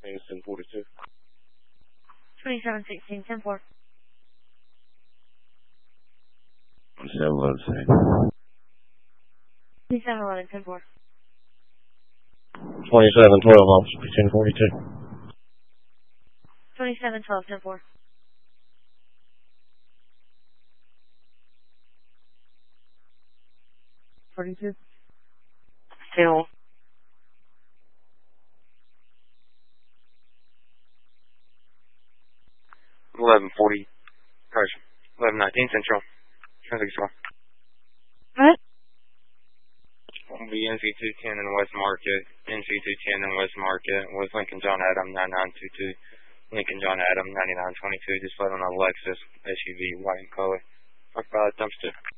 is 1042. 2716, 10-4. 2711. 2711, 10-4. 2712, officer 1042. 2712, 10-4. 42. Hill. 1140. Correction. 1119 Central. Traffic control. What? Will be NC210 in West Market. NC210 in West Market with Lincoln John Adam 9922. Lincoln John Adam 9922. Just let on a Lexus SUV, white in color. Talk about a dumpster.